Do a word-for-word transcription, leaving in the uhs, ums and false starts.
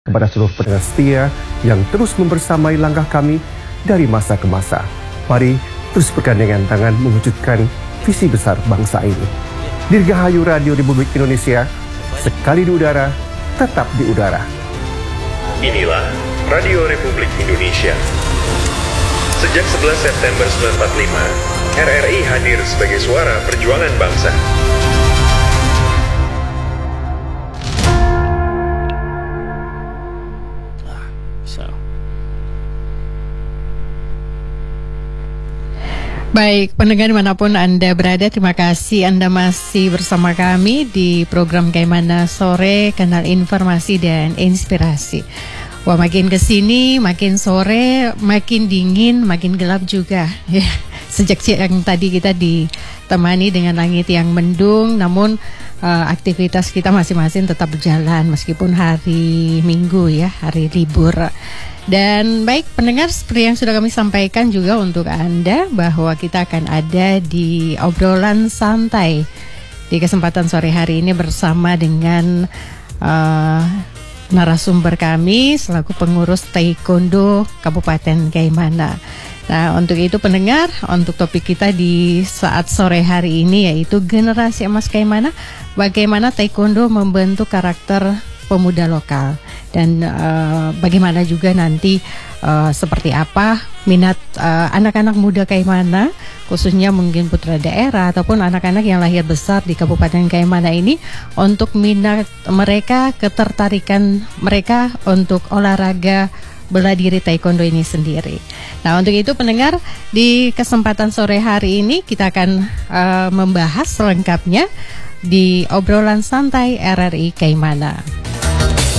kepada seluruh pendengar setia yang terus membersamai langkah kami dari masa ke masa. Mari terus bergandengan tangan mewujudkan visi besar bangsa ini. Dirgahayu Radio Republik Indonesia, sekali di udara, tetap di udara. Inilah Radio Republik Indonesia. Sejak sebelas September seribu sembilan ratus empat puluh lima, R R I hadir sebagai suara perjuangan bangsa. Baik, pendengar dimanapun Anda berada, terima kasih Anda masih bersama kami di program Kaimana Sore, kanal informasi dan inspirasi. Wah, makin kesini, makin sore, makin dingin, makin gelap juga. Ya, sejak siang tadi kita ditemani dengan langit yang mendung, namun uh, aktivitas kita masing-masing tetap berjalan meskipun hari Minggu ya, hari libur. Dan baik pendengar, seperti yang sudah kami sampaikan juga untuk Anda bahwa kita akan ada di obrolan santai di kesempatan sore hari ini bersama dengan uh, narasumber kami selaku pengurus Taekwondo Kabupaten Kaimana. Nah, untuk itu pendengar, untuk topik kita di saat sore hari ini yaitu generasi emas Kaimana, bagaimana Taekwondo membentuk karakter pemuda lokal. Dan uh, bagaimana juga nanti uh, seperti apa minat uh, anak-anak muda Kaimana, khususnya mungkin putra daerah ataupun anak-anak yang lahir besar di Kabupaten Kaimana ini, untuk minat mereka, ketertarikan mereka untuk olahraga bela diri Taekwondo ini sendiri. Nah, untuk itu pendengar, di kesempatan sore hari ini kita akan uh, membahas selengkapnya di obrolan santai R R I Kaimana.